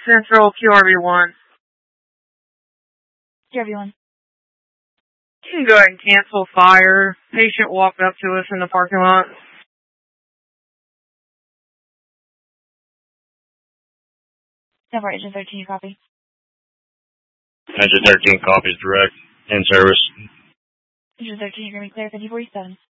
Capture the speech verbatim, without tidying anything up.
Central Q R V one. Q R V one. You can go ahead and cancel fire. Patient walked up to us in the parking lot. Number engine thirteen, you copy? Engine thirteen copies direct. In service. Engine thirteen, you're going to be clear, fifty forty-seven.